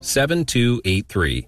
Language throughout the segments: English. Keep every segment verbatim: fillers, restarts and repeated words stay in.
seven two eight three.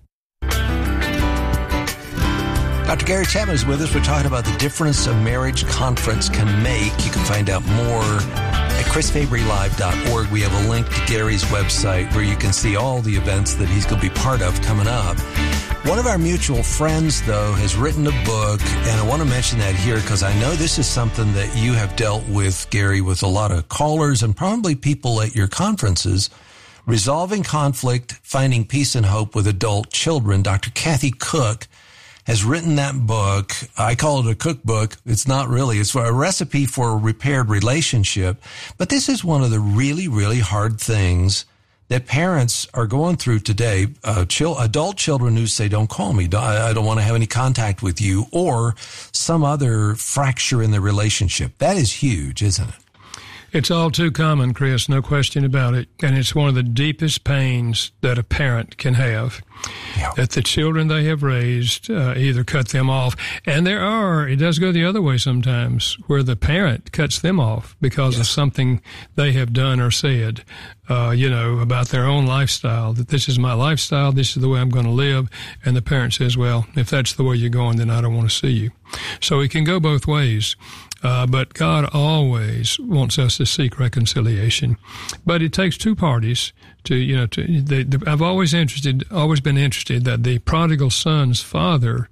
Doctor Gary Chapman is with us. We're talking about the difference a marriage conference can make. You can find out more at chris fabry live dot org. We have a link to Gary's website where you can see all the events that he's going to be part of coming up. One of our mutual friends, though, has written a book, and I want to mention that here because I know this is something that you have dealt with, Gary, with a lot of callers and probably people at your conferences. Resolving Conflict, Finding Peace and Hope with Adult Children. Doctor Kathy Cook has written that book. I call it a cookbook. It's not really. It's a recipe for a repaired relationship. But this is one of the really, really hard things that parents are going through today. Uh, chil- adult children who say, don't call me. I don't want to have any contact with you, or some other fracture in the relationship. That is huge, isn't it? It's all too common, Chris, no question about it. And it's one of the deepest pains that a parent can have, yeah. that the children they have raised uh, either cut them off. And there are, it does go the other way sometimes, where the parent cuts them off because yes. of something they have done or said, uh, you know, about their own lifestyle, that this is my lifestyle, this is the way I'm going to live. And the parent says, well, if that's the way you're going, then I don't want to see you. So it can go both ways. Uh, but God always wants us to seek reconciliation. But it takes two parties to, you know, to, the, the, I've always interested, always been interested that the prodigal son's father,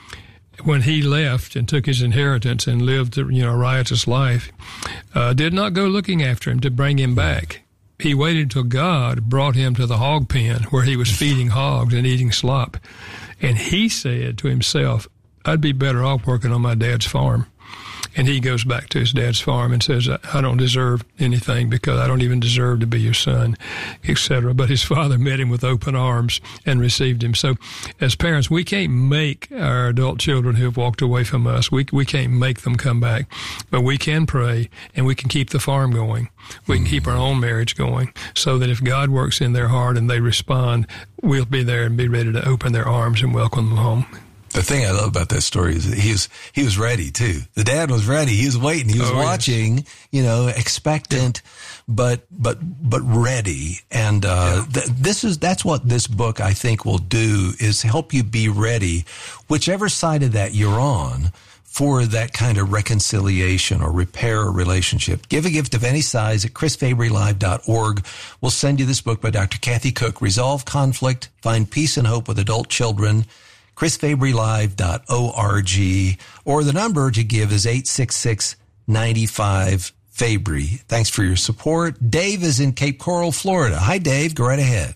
when he left and took his inheritance and lived, you know, a riotous life, uh, did not go looking after him to bring him back. He waited till God brought him to the hog pen where he was feeding hogs and eating slop. And he said to himself, I'd be better off working on my dad's farm. And he goes back to his dad's farm and says, I don't deserve anything because I don't even deserve to be your son, et cetera. But his father met him with open arms and received him. So as parents, we can't make our adult children who have walked away from us, we we can't make them come back. But we can pray and we can keep the farm going. We can keep our own marriage going so that if God works in their heart and they respond, we'll be there and be ready to open their arms and welcome them home. The thing I love about that story is that he was, he was ready too. The dad was ready. He was waiting. He was oh, watching, yes. you know, expectant, but, but, but ready. And, uh, yeah. th- this is, that's what this book I think will do, is help you be ready, whichever side of that you're on, for that kind of reconciliation or repair a relationship. Give a gift of any size at chris fabry live dot org. We'll send you this book by Doctor Kathy Cook, Resolve Conflict, Find Peace and Hope with Adult Children. chris fabry live dot org, or the number to give is eight six six, nine five, Fabry. Thanks for your support. Dave is in Cape Coral, Florida. Hi, Dave. Go right ahead.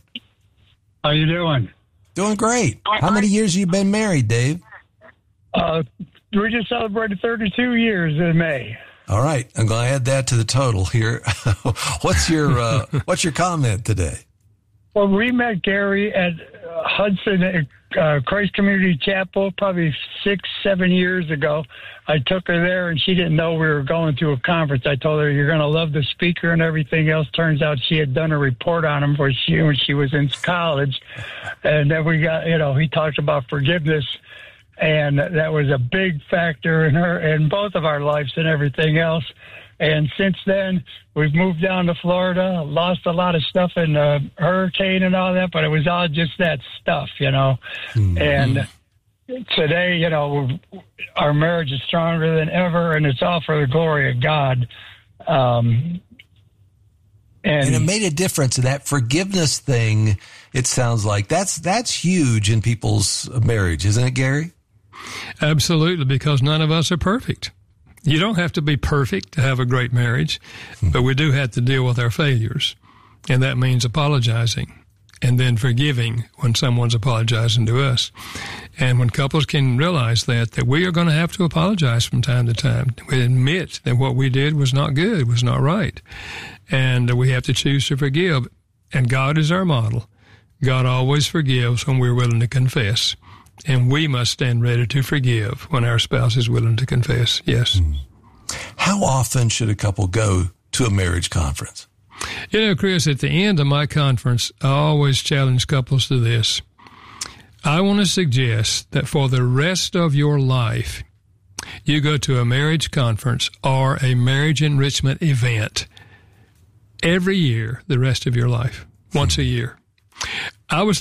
How you doing? Doing great. How many years have you been married, Dave? Uh, we just celebrated thirty-two years in May. All right. I'm going to add that to the total here. What's your uh, what's your comment today? Well, we met Gary at uh, Hudson uh, Christ Community Chapel probably six, seven years ago. I took her there, and she didn't know we were going to a conference. I told her, you're going to love the speaker and everything else. Turns out she had done a report on him for she, when she was in college. And then we got, you know, he talked about forgiveness, and that was a big factor in her, in both of our lives and everything else. And since then, we've moved down to Florida, lost a lot of stuff in the hurricane and all that, but it was all just that stuff, you know. Mm-hmm. And today, you know, our marriage is stronger than ever, and it's all for the glory of God. Um, and, and it made a difference in that forgiveness thing. It sounds like that's that's huge in people's marriage, isn't it, Gary? Absolutely, because none of us are perfect. You don't have to be perfect to have a great marriage, but we do have to deal with our failures, and that means apologizing and then forgiving when someone's apologizing to us. And when couples can realize that, that we are going to have to apologize from time to time. We admit that what we did was not good, was not right, and we have to choose to forgive. And God is our model. God always forgives when we're willing to confess. And we must stand ready to forgive when our spouse is willing to confess. Yes. How often should a couple go to a marriage conference? You know, Chris, at the end of my conference, I always challenge couples to this. I want to suggest that for the rest of your life, you go to a marriage conference or a marriage enrichment event every year, the rest of your life, once a year. I was